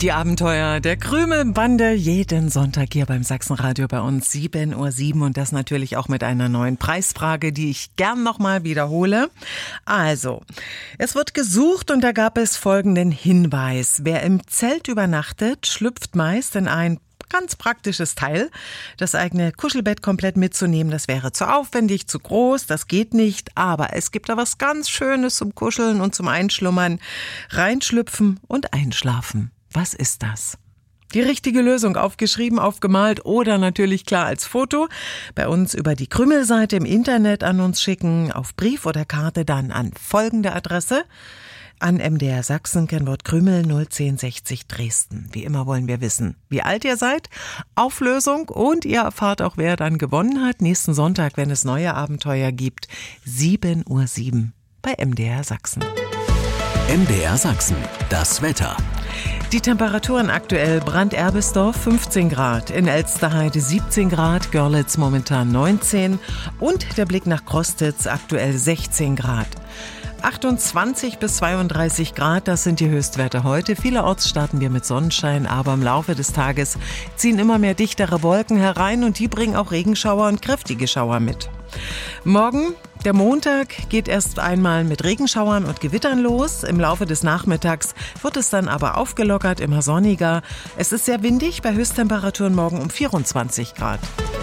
Die Abenteuer der Krümelbande jeden Sonntag hier beim Sachsenradio bei uns 7:07 Uhr und das natürlich auch mit einer neuen Preisfrage, die ich gern nochmal wiederhole. Also, es wird gesucht und da gab es folgenden Hinweis. Wer im Zelt übernachtet, schlüpft meist in ein ganz praktisches Teil. Das eigene Kuschelbett komplett mitzunehmen, das wäre zu aufwendig, zu groß, das geht nicht. Aber es gibt da was ganz Schönes zum Kuscheln und zum Einschlummern. Reinschlüpfen und einschlafen. Was ist das? Die richtige Lösung aufgeschrieben, aufgemalt oder natürlich klar als Foto. Bei uns über die Krümelseite im Internet an uns schicken, auf Brief oder Karte dann an folgende Adresse. An MDR Sachsen, Kennwort Krümel 01060 Dresden. Wie immer wollen wir wissen, wie alt ihr seid, Auflösung und ihr erfahrt auch, wer dann gewonnen hat. Nächsten Sonntag, wenn es neue Abenteuer gibt, 7:07 Uhr bei MDR Sachsen. MDR Sachsen, das Wetter. Die Temperaturen aktuell: Brand-Erbisdorf 15 Grad, in Elsterheide 17 Grad, Görlitz momentan 19 und der Blick nach Krostitz aktuell 16 Grad. 28 bis 32 Grad, das sind die Höchstwerte heute. Vielerorts starten wir mit Sonnenschein, aber im Laufe des Tages ziehen immer mehr dichtere Wolken herein und die bringen auch Regenschauer und kräftige Schauer mit. Morgen, der Montag, geht erst einmal mit Regenschauern und Gewittern los. Im Laufe des Nachmittags wird es dann aber aufgelockert, immer sonniger. Es ist sehr windig, bei Höchsttemperaturen morgen um 24 Grad.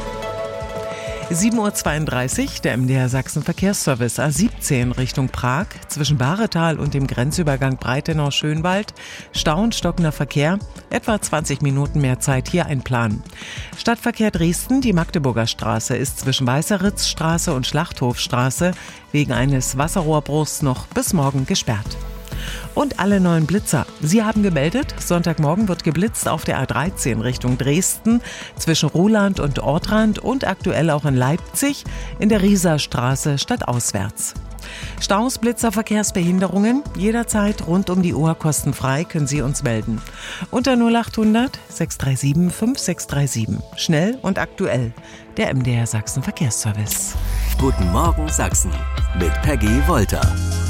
7:32 Uhr, der MDR Sachsen Verkehrsservice A17 Richtung Prag, zwischen Bahretal und dem Grenzübergang Breitenau-Schönwald, Stau und stockender Verkehr, etwa 20 Minuten mehr Zeit, hier ein Plan. Stadtverkehr Dresden, die Magdeburger Straße ist zwischen Weißeritzstraße und Schlachthofstraße wegen eines Wasserrohrbruchs noch bis morgen gesperrt. Und alle neuen Blitzer. Sie haben gemeldet, Sonntagmorgen wird geblitzt auf der A13 Richtung Dresden, zwischen Ruhland und Ortrand und aktuell auch in Leipzig in der Rieserstraße stadtauswärts. Staus, Blitzer, Verkehrsbehinderungen, jederzeit rund um die Uhr kostenfrei können Sie uns melden. Unter 0800 637 5637. Schnell und aktuell. Der MDR Sachsen Verkehrsservice. Guten Morgen Sachsen mit Peggy Wolter.